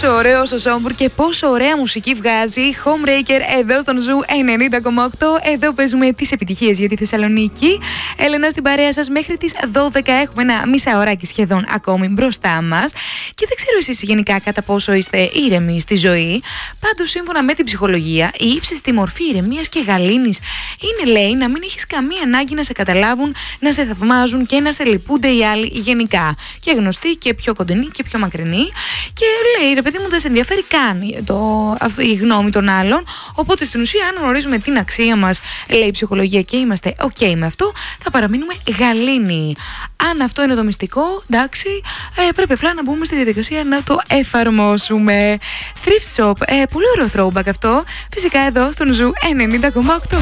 Πόσο ωραίος ο Σόμπουρ και πόσο ωραία μουσική βγάζει. Homebreaker εδώ στον Ζου 90,8. Εδώ παίζουμε τις επιτυχίες για τη Θεσσαλονίκη. Έλενα στην παρέα σας μέχρι τις 12. Έχουμε ένα μισάωράκι σχεδόν ακόμη μπροστά μας. Και δεν ξέρω εσείς γενικά κατά πόσο είστε ήρεμοι στη ζωή. Πάντως, σύμφωνα με την ψυχολογία, η ύψιστη μορφή ηρεμίας και γαλήνης είναι, λέει, να μην έχεις καμία ανάγκη να σε καταλάβουν, να σε θαυμάζουν και να σε λυπούνται οι άλλοι γενικά. Και γνωστοί και πιο κοντινοί και πιο μακρινοί. Και λέει, ρε παιδί μου, δεν σε ενδιαφέρει καν η γνώμη των άλλων. Οπότε στην ουσία, αν γνωρίζουμε την αξία μας, λέει η ψυχολογία, και είμαστε ok με αυτό, θα παραμείνουμε γαλήνοι. Αν αυτό είναι το μυστικό, εντάξει, πρέπει απλά να μπούμε στη διαδικασία να το εφαρμόσουμε. Thrift Shop, πολύ ωραίο throwback αυτό. Φυσικά εδώ στον Ζου 90,8.